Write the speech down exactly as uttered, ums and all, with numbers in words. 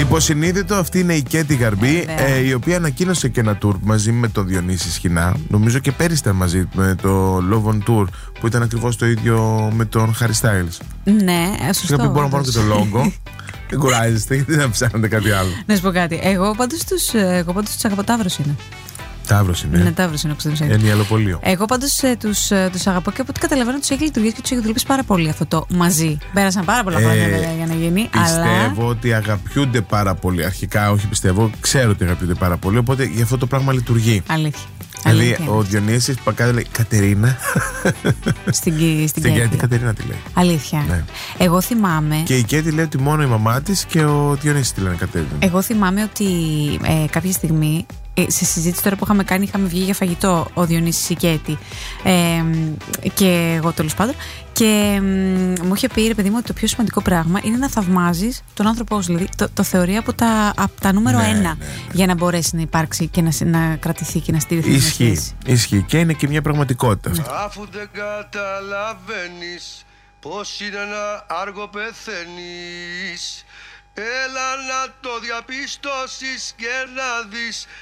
Υποσυνείδητο, αυτή είναι η Κέτη Γαρμπή, ε, η οποία ανακοίνωσε και ένα tour μαζί με τον Διονύση Σχοινά. Νομίζω και πέρυσι ήταν μαζί με το Love on Tour, που ήταν ακριβώς το ίδιο με τον Harry Styles. Ναι, σωστό. Είχα πει μπορώ να πάρω και το λόγο. Δεν κουράζεστε, γιατί δεν ψάχνετε κάτι άλλο. Να σου πω κάτι. Εγώ πάντως τους, εγώ πάντως τους αγαπώ. Ταύρος είναι. Ταύρος είναι. Ναι, Ταύρος είναι, ξέρω. Ενιαλοπολείο. Εγώ πάντως ε, τους, ε, τους αγαπώ και από ό,τι καταλαβαίνω τους έχει λειτουργήσει και τους έχει δουλέψει πάρα πολύ αυτό το μαζί. Πέρασαν πάρα πολλά χρόνια ε, για να γίνει. Πιστεύω αλλά... ότι αγαπιούνται πάρα πολύ. Αρχικά, όχι πιστεύω, ξέρω ότι αγαπιούνται πάρα πολύ. Οπότε γι' αυτό το πράγμα λειτουργεί. Αλήθεια. Δηλαδή, Αλήθεια. ο Διονύσης Πακάδη λέει Κατερίνα. Στην, στην Κέτη Κατερίνα τη λέει. Αλήθεια. Ναι. Εγώ θυμάμαι. Και η Κέτη λέει ότι μόνο η μαμά της και ο Διονύσης τη λένε Κατερίνα. Εγώ θυμάμαι ότι ε, κάποια στιγμή, σε συζήτηση τώρα που είχαμε κάνει, είχαμε βγει για φαγητό ο Διονύσης η Κέτη ε, και εγώ τέλος πάντων, και ε, μου είχε πει, ρε παιδί μου, ότι το πιο σημαντικό πράγμα είναι να θαυμάζεις τον άνθρωπό σου. Δηλαδή το, το θεωρεί από τα, από τα νούμερο ναι, ένα, ναι, ναι. για να μπορέσει να υπάρξει και να, να κρατηθεί και να στηριχθεί. Ισχύει, ισχύει και είναι και μια πραγματικότητα. Ναι. Αφού δεν καταλαβαίνεις πως είναι ένα άργο πεθαίνεις, έλα να το διαπιστώσεις και να δεις